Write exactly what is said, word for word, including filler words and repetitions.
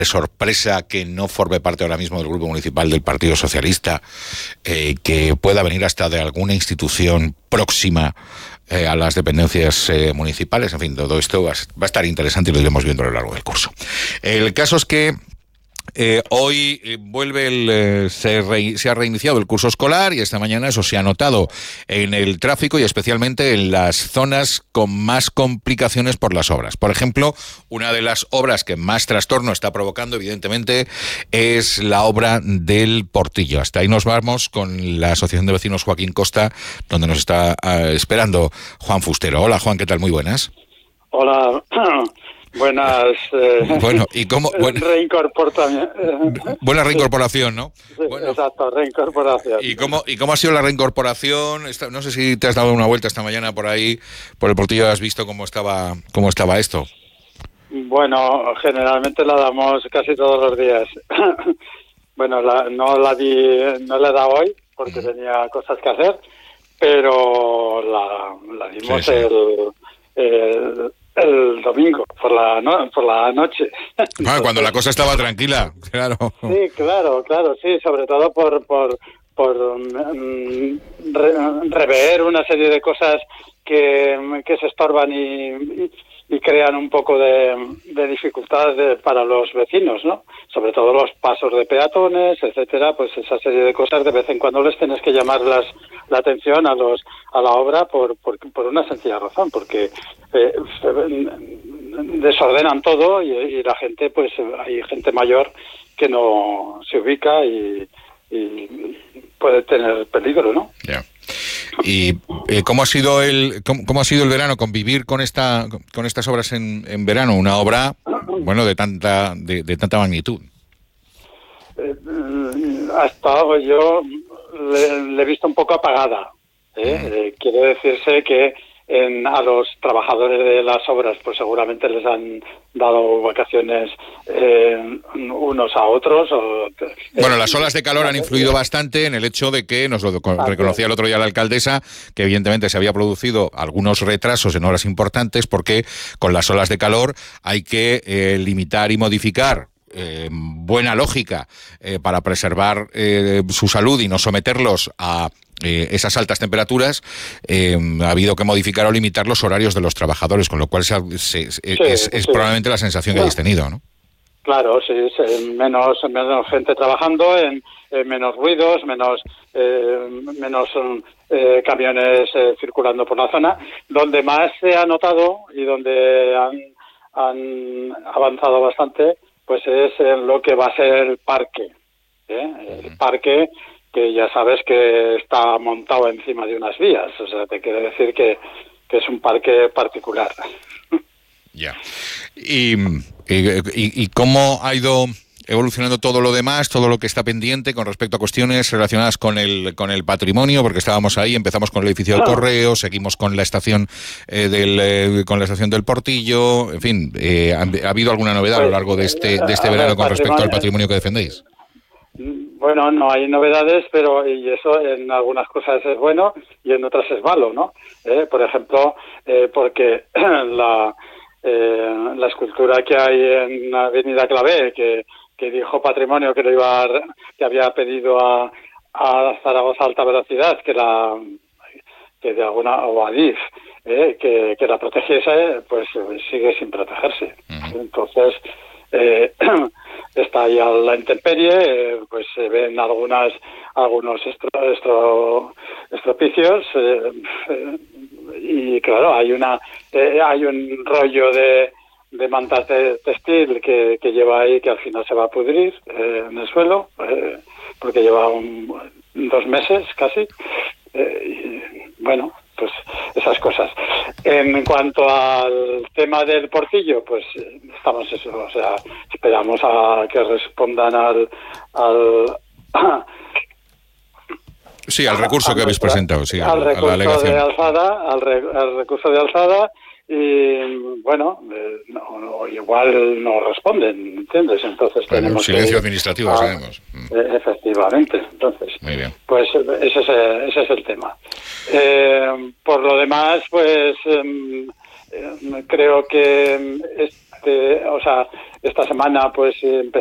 sorpresa que no forme parte ahora mismo del grupo municipal del Partido Socialista, eh, que pueda venir hasta de alguna institución próxima eh, a las dependencias eh, municipales. En fin, todo esto va a, va a estar interesante y lo iremos viendo a lo largo del curso. El caso es que Eh, hoy eh, vuelve el, eh, se, re, se ha reiniciado el curso escolar y esta mañana eso se ha notado en el tráfico y especialmente en las zonas con más complicaciones por las obras. Por ejemplo, una de las obras que más trastorno está provocando, evidentemente, es la obra del Portillo. Hasta ahí nos vamos con la Asociación de Vecinos Joaquín Costa, donde nos está uh, esperando Juan Fustero. Hola, Juan, ¿qué tal? Muy buenas. Hola. Buenas. Eh, bueno, ¿y cómo? Bueno, reincorporación. Buena reincorporación, ¿no? Sí, bueno, exacto, reincorporación. ¿Y cómo, ¿Y cómo ha sido la reincorporación? Esta, no sé si te has dado una vuelta esta mañana por ahí, por el Portillo, has visto cómo estaba, cómo estaba esto. Bueno, generalmente la damos casi todos los días. bueno, la, no la di, no la he dado hoy porque uh-huh. tenía cosas que hacer, pero la, la dimos sí, sí. el. el El domingo, por la no, por la noche. Bueno, cuando la cosa estaba tranquila, claro. Sí, claro, claro, sí, sobre todo por por por um, re, rever una serie de cosas que, que se estorban y, y, y crean un poco de, de dificultad de, para los vecinos, ¿no? Sobre todo los pasos de peatones, etcétera, pues esa serie de cosas de vez en cuando les tienes que llamar las, la atención a los a la obra por por, por una sencilla razón, porque eh, desordenan todo y, y la gente, pues hay gente mayor que no se ubica y, y puede tener peligro, ¿no? Ya. Yeah. ¿Y eh, cómo ha sido el cómo, cómo ha sido el verano, convivir con esta con estas obras en, en verano, una obra bueno de tanta de, de tanta magnitud? Eh, hasta hoy yo le, le he visto un poco apagada. ¿eh? Mm. Eh, quiere decirse que en, a los trabajadores de las obras pues seguramente les han dado vacaciones eh, unos a otros. O, eh, bueno, las olas de calor han influido bastante en el hecho de que, nos lo reconocía el otro día la alcaldesa, que evidentemente se había producido algunos retrasos en horas importantes porque con las olas de calor hay que eh, limitar y modificar Eh, buena lógica eh, para preservar eh, su salud y no someterlos a eh, esas altas temperaturas. Eh, ha habido que modificar o limitar los horarios de los trabajadores, con lo cual se, se, sí, es, es sí. probablemente la sensación que habéis tenido, ¿no? Claro, sí, sí, menos menos gente trabajando, en, en menos ruidos, menos eh, menos eh, camiones eh, circulando por la zona. Donde más se ha notado y donde han, han avanzado bastante pues es en lo que va a ser el parque, ¿eh? El parque que ya sabes que está montado encima de unas vías, o sea, te quiere decir que, que es un parque particular. Ya. Y, y, y cómo ha ido evolucionando todo lo demás, todo lo que está pendiente con respecto a cuestiones relacionadas con el con el patrimonio, porque estábamos ahí, empezamos con el edificio del Correo, seguimos con la estación eh, del eh, con la estación del Portillo, en fin, eh, ¿ha, ¿ha habido alguna novedad pues, a lo largo de este de este verano con respecto al patrimonio que defendéis? Bueno, no hay novedades, pero y eso en algunas cosas es bueno y en otras es malo, ¿no? Eh, por ejemplo, eh, porque la eh, la escultura que hay en Avenida Clavé, que que dijo Patrimonio que lo iba a, que había pedido a, a Zaragoza Alta Velocidad que la que de alguna o a Adif eh, que, que la protegiese, pues sigue sin protegerse. Uh-huh. Entonces eh, está ahí a la intemperie, eh, pues se ven algunas algunos estro, estro, estropicios eh, eh, y claro hay una eh, hay un rollo de de mantas de textil que, que lleva ahí que al final se va a pudrir eh, en el suelo eh, porque lleva un, dos meses casi eh, y, bueno, pues esas cosas. En cuanto al tema del Portillo, pues estamos eso, o sea, esperamos a que respondan al al sí, al recurso a, que habéis a, presentado, sí, al a, recurso a la alegación de alzada, al, re, al recurso de alzada. Y bueno, eh, no, no, igual no responden, ¿entiendes? Entonces bueno, tenemos silencio que, administrativo, ah, sabemos. Eh, efectivamente, entonces. Muy bien. Pues ese es, ese es el tema. Eh, por lo demás, pues eh, eh, creo que este, o sea, esta semana pues